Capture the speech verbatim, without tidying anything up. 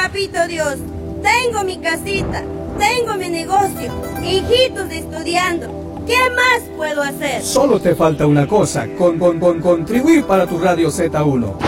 papito Dios, tengo mi casita, tengo mi negocio, hijitos estudiando. ¿Qué más puedo hacer? Solo te falta una cosa, con, con, con contribuir para tu Radio Z uno.